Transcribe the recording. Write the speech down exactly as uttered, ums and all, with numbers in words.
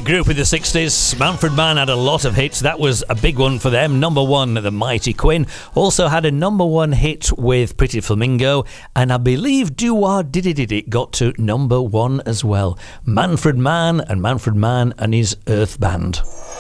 group in the sixties. Manfred Mann had a lot of hits. That was a big one for them. Number one, The Mighty Quinn. Also had a number one hit with Pretty Flamingo. And I believe Do-Wah Diddy Diddy got to number one as well. Manfred Mann and Manfred Mann and his Earth Band.